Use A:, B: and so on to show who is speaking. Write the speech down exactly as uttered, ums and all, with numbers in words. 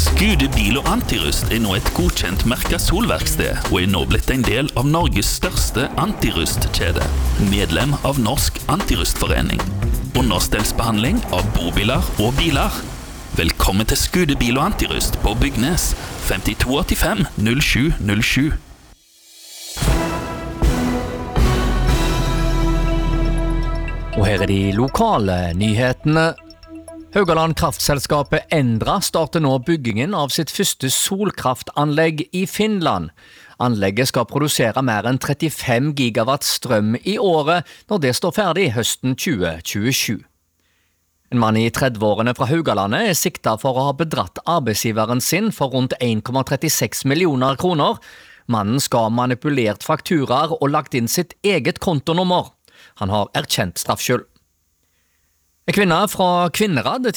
A: Skude Bil og Antirust er nå et godkjent merket solverksted og er nå blitt en del av Norges største antirustkjede, medlem av Norsk Antirustforening. Understellsbehandling av bobiler og biler. Velkommen til Skude Bil og Antirust på Bygnes, femtito åttifem null sju null sju.
B: Og her er de lokale nyhetene. Haugaland Kraftselskapet Endra starter nå byggingen av sitt første solkraftanlegg i Finland. Anlegget skal produsere mer enn trettifem gigawatt strøm i året når det står ferdig høsten tjue tjuesju. En mann i trettiårene fra Haugalandet er siktet for å ha bedratt arbeidsgiveren sin for rundt en komma trettiseks millioner kroner. Mannen skal ha manipulert fakturaer og lagt inn sitt eget kontonummer. Han har erkjent straffskyld. En kvinne fra Kvinnherad